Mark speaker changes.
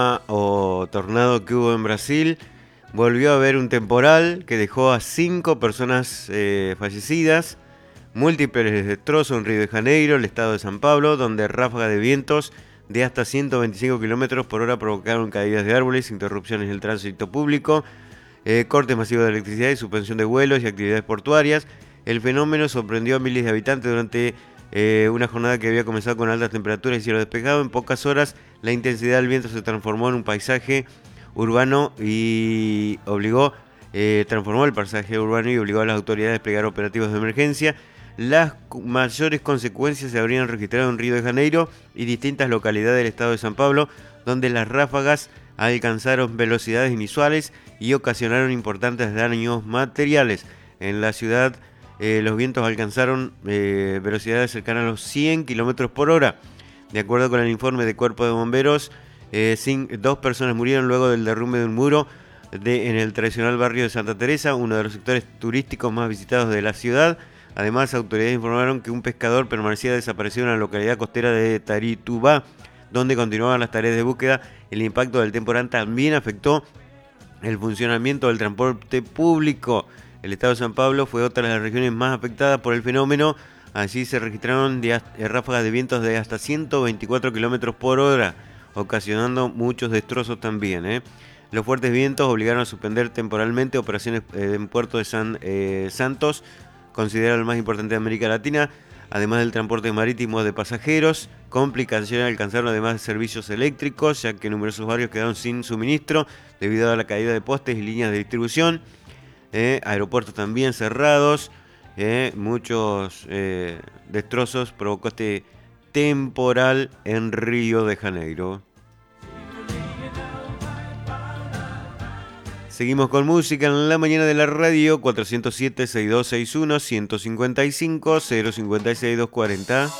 Speaker 1: O tornado que hubo en Brasil, volvió a haber un temporal que dejó a 5 personas fallecidas, múltiples destrozos en Río de Janeiro, el estado de San Pablo, donde ráfagas de vientos de hasta 125 kilómetros por hora provocaron caídas de árboles, interrupciones del tránsito público, cortes masivos de electricidad y suspensión de vuelos y actividades portuarias. El fenómeno sorprendió a miles de habitantes durante una jornada que había comenzado con altas temperaturas y cielo despejado. En pocas horas la intensidad del viento se transformó en un paisaje urbano y transformó el paisaje urbano y obligó a las autoridades a desplegar operativos de emergencia. Las mayores consecuencias se habrían registrado en Río de Janeiro y distintas localidades del estado de San Pablo, donde las ráfagas alcanzaron velocidades inusuales y ocasionaron importantes daños materiales. En la ciudad los vientos alcanzaron velocidades cercanas a los 100 km por hora. De acuerdo con el informe del Cuerpo de Bomberos, 2 personas murieron luego del derrumbe de un muro en el tradicional barrio de Santa Teresa, uno de los sectores turísticos más visitados de la ciudad. Además, autoridades informaron que un pescador permanecía desaparecido en la localidad costera de Taritubá, donde continuaban las tareas de búsqueda. El impacto del temporal también afectó el funcionamiento del transporte público. El estado de San Pablo fue otra de las regiones más afectadas por el fenómeno. Allí se registraron ráfagas de vientos de hasta 124 kilómetros por hora, ocasionando muchos destrozos también. Los fuertes vientos obligaron a suspender temporalmente operaciones en Puerto de Santos, considerado el más importante de América Latina, además del transporte marítimo de pasajeros. Complicaciones alcanzaron además de servicios eléctricos, ya que numerosos barrios quedaron sin suministro debido a la caída de postes y líneas de distribución. Aeropuertos también cerrados. Muchos destrozos provocó este temporal en Río de Janeiro. Seguimos con música en la mañana de la radio. 407-6261-155-056-240.